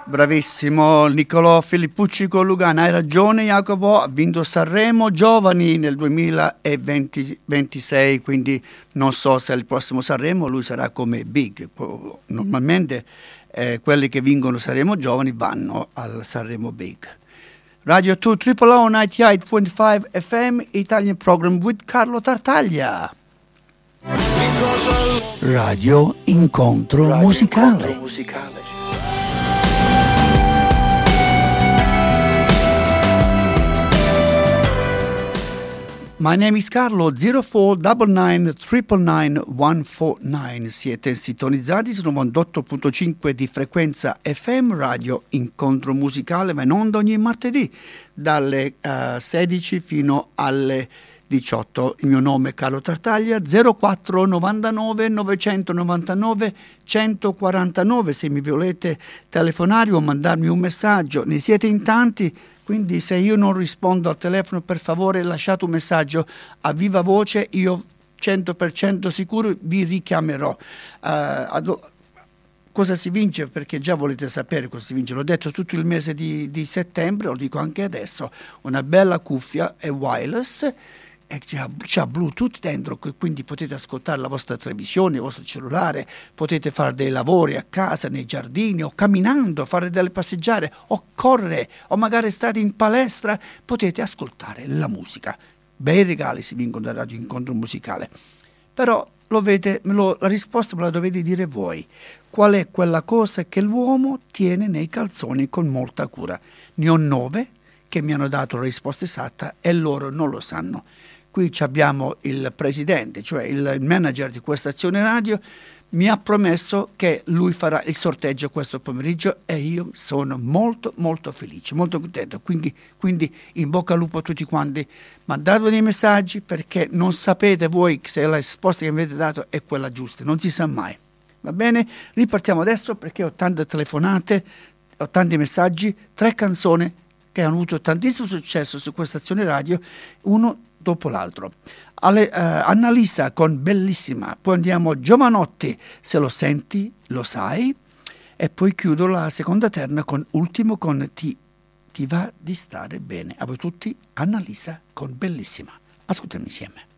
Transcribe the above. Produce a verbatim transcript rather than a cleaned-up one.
Bravissimo Niccolò Filippucci con Lugano, hai ragione Jacopo, ha vinto Sanremo Giovani nel duemilaventisei, quindi non so se al prossimo Sanremo lui sarà come Big. Normalmente eh, quelli che vincono Sanremo Giovani vanno al Sanremo Big. Radio due Triple O novantaotto point cinque F M Italian Program with Carlo Tartaglia. Radio Incontro Radio Musicale. Incontro musicale. My name is Carlo, zero four nine nine nine nine one four nine. Siete sintonizzati su novantotto punto cinque di frequenza F M Radio Incontro Musicale, ma in onda ogni martedì dalle uh, sedici fino alle diciotto. Il mio nome è Carlo Tartaglia, zero quattro novantanove novecentonovantanove centoquarantanove. Se mi volete telefonare o mandarmi un messaggio, ne siete in tanti. Quindi se io non rispondo al telefono, per favore lasciate un messaggio a viva voce, io cento per cento sicuro vi richiamerò. Uh, ad, cosa si vince? Perché già volete sapere cosa si vince. L'ho detto tutto il mese di, di settembre, lo dico anche adesso. Una bella cuffia è wireless e c'ha, c'ha Bluetooth dentro, quindi potete ascoltare la vostra televisione, il vostro cellulare, potete fare dei lavori a casa, nei giardini, o camminando, fare delle passeggiate, o correre, o magari state in palestra, potete ascoltare la musica. Bei regali si vincono da Radio Incontro Musicale. Però lo vede, lo, la risposta me la dovete dire voi. Qual è quella cosa che l'uomo tiene nei calzoni con molta cura? Ne ho nove che mi hanno dato la risposta esatta e loro non lo sanno. Qui abbiamo il presidente, cioè il manager di questa stazione radio, mi ha promesso che lui farà il sorteggio questo pomeriggio e io sono molto molto felice, molto contento. Quindi, quindi in bocca al lupo a tutti quanti, mandatemi dei messaggi perché non sapete voi se la risposta che mi avete dato è quella giusta, non si sa mai. Va bene? Ripartiamo adesso perché ho tante telefonate, ho tanti messaggi, tre canzoni che hanno avuto tantissimo successo su questa stazione radio, uno dopo l'altro. Ale, uh, Annalisa con Bellissima, poi andiamo a Giovanotti, Se lo senti lo sai, e poi chiudo la seconda terna con Ultimo con Ti, ti va di stare bene. A voi tutti, Annalisa con Bellissima. Ascoltiamo insieme.